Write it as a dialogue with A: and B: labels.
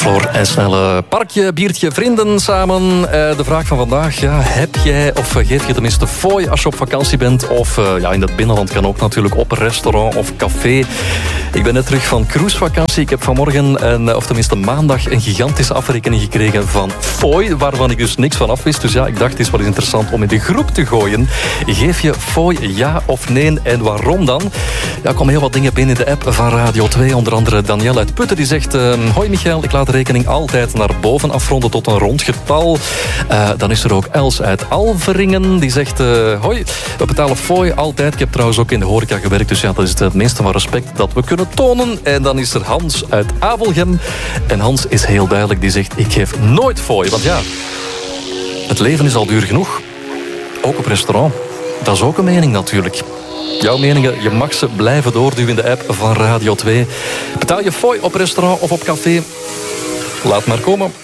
A: Floor en Snelle. Parkje, biertje, vrienden samen. De vraag van vandaag, heb jij of geef je tenminste fooi als je op vakantie bent? Of in het binnenland kan ook natuurlijk op een restaurant of café. Ik ben net terug van cruisevakantie. Ik heb vanmorgen, of tenminste maandag, een gigantische afrekening gekregen van fooi, waarvan ik dus niks van af wist. Dus ik dacht, het is wel eens interessant om in de groep te gooien. Geef je fooi, ja of nee? En waarom dan? Er komen heel wat dingen binnen in de app van Radio 2. Onder andere Danielle uit Putten die zegt... Hoi Michael, ik laat de rekening altijd naar boven afronden tot een rond getal. Dan is er ook Els uit Alveringen. Die zegt... Hoi, we betalen fooi altijd. Ik heb trouwens ook in de horeca gewerkt. Dus dat is het minste van respect dat we kunnen tonen. En dan is er Hans uit Avelgem. En Hans is heel duidelijk. Die zegt... Ik geef nooit fooi. Want het leven is al duur genoeg. Ook op restaurant. Dat is ook een mening natuurlijk. Jouw meningen, je mag ze blijven doorduwen in de app van Radio 2. Betaal je fooi op restaurant of op café? Laat maar komen.